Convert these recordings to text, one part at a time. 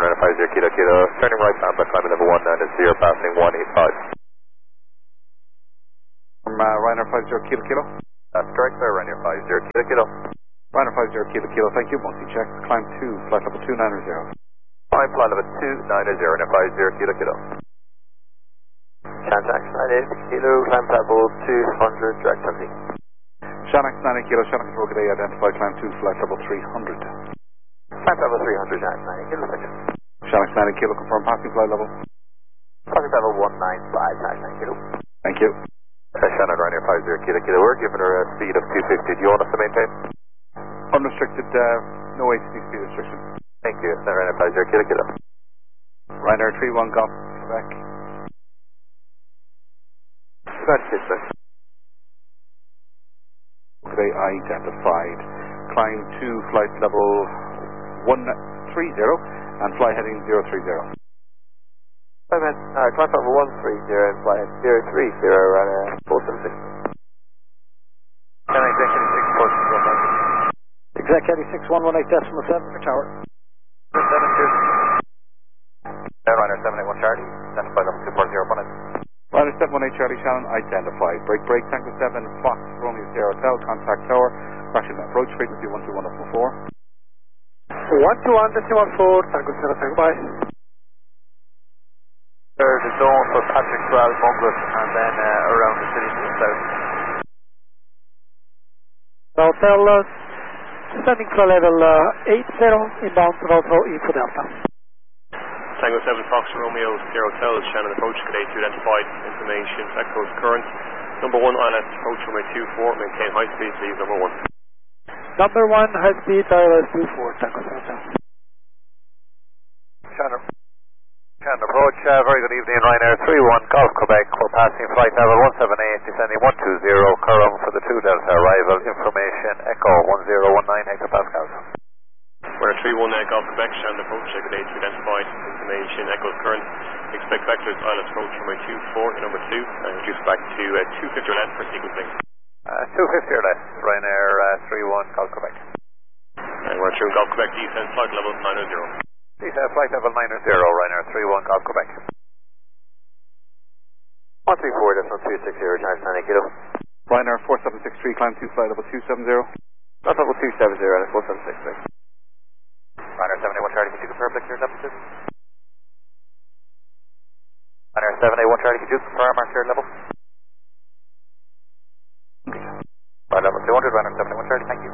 50 kilo kilo, turning right down by climbing number 190, passing 185. Ryanair 50 kilo kilo. That's correct, sir, Ryanair 50 kilo kilo. Ryanair 50 kilo kilo, thank you, multi check, climb 2, flight level 290. Climb flight level 290, Ryanair 50 kilo kilo. Contact 98 kilo, climb level 200, direct 70. Shannon 90 kilo, Shannon control today, identify climb 2, flight level 300. Climb level 300, Shannon 90 kilo, thank you. Shannon 90 kilo, confirm passing flight level. Passing level 195, Shannon 90 kilo. Thank you. Shannon Ryanair 50 kilo kilo, we're giving her a speed of 250, do you want us to maintain? Unrestricted, no ATC speed restriction. Thank you, Ryanair 50 kilo kilo. Ryanair 31 Golf, Quebec. That's it, sir. Today identified. Climb 2, flight level 130 and fly heading 030. Climb level 130 and fly heading 030, Ryanair 476. Can I exec 86 1 Exec 86 118.7 for tower. Ryanair 781 Charlie, identify level 240 Ryanair 718 Charlie Shannon, identified. Break, Tango 7, Fox, Romeo Sierra Hotel, contact tower, crashing approach frequency 121.4. 121.14, Tango 7, Tango, bye. There's a zone for Patrick Swell, Munglet, and then around the city to the south. Hotel, standing for level 80, inbound to Hotel Info Delta. Tango 7 Fox Romeo Sierra Hotel, Shannon approach, today to identified information, echoes current. Number 1, ILS approach runway 24, maintain high speed, please, number 1. Number 1, high speed, ILS 24, Tango 7. Shannon approach, very good evening, Ryanair 31 Golf Quebec, we're passing flight level 178, descending 120, Curram for the 2 Delta arrival, information, echo 1019 hectopascals. We're at 31 Golf Quebec, Shannon approach, today to identified information, echoes current. Expect vectors, ILS approach runway 24, number 2, and reduce back to 250 or less for sequencing. 250 or less, Ryanair 31 Golf Quebec. And we're through Golf Quebec, descent flight level 900. Flight level 900, Ryanair 31 Golf Quebec. 134.260, charge 90 kilo. Ryanair 4763, climb 2, flight level 270. Flight level 270, Ryanair 4763. Ryanair 71 Charlie, could you confirm vectors altitude? Ryanair 781 Charlie, could you confirm our shared level? Flight level 200, Ryanair 781 Charlie, thank you.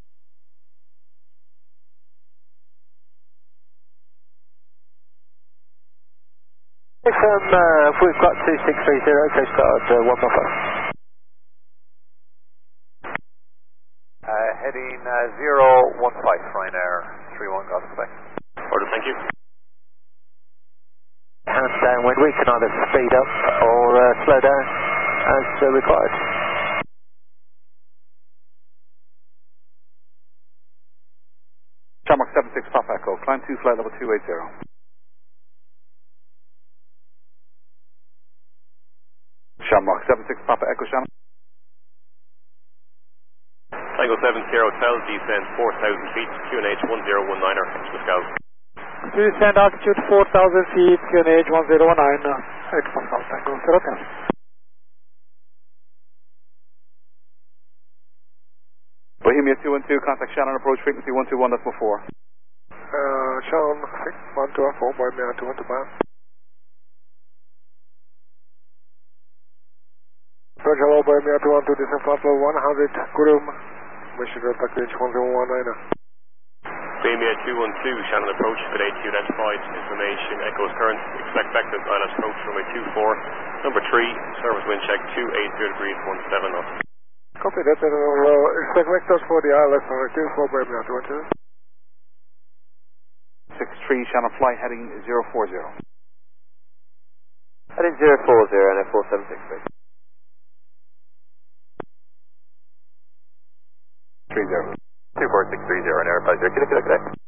We've got 2630, coast guard 115. Heading 015, Ryanair 31 Golf Quebec. Order, thank you. Hands downwind, we can either speed up or slow down as required. Shamrock 76 Papa Echo, climb 2, flight level 280. Shamrock 76 Papa Echo, Shannon. Tango 7 Sierra Hotel, descend 4,000 feet, QNH 1019er, Pascal. Descend altitude 4,000 feet, QNH 1019, Pascal, Tango 0 Hotel. Bohemia 212, contact Shannon, approach frequency 121.4. Shannon 124, Bohemia 212. Roger, hello, Bohemia 212, descend flight level 100, Gurum, mission Delta QNH 1019. Bohemia 212, Shannon approach, good 8 identified, information, echoes current, expect vectors, ILS approach, runway 24, number 3, service wind check 280 degrees 17 knots. Copy that, expect vectors for the ILS runway 24, Bohemia 212. 63, Shannon fly heading 040. Heading 040 and 4763. 30. 24630 and air 50 kilo kilo.